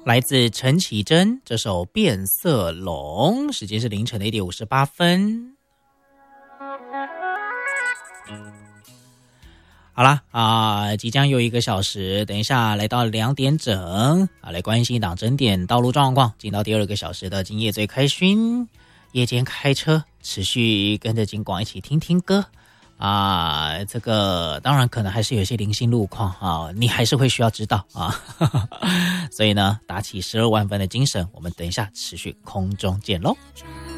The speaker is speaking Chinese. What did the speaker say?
来自陈绮贞这首《变色龙》，时间是凌晨的1点58分。好啦即将又1个小时，等一下来到2点整来关心档整点道路状况，进到第2个小时的今夜最开心，夜间开车持续跟着金广一起听听歌这个当然可能还是有些零星路况你还是会需要知道所以呢打起12万分的精神，我们等一下持续空中见咯。